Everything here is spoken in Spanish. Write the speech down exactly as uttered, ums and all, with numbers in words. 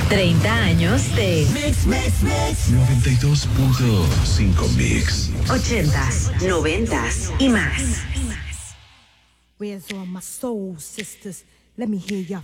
treinta años de Mix, mix, mix. noventa y dos punto cinco Mix. ochentas, noventas y más. Where's all my soul sisters? Let me hear ya.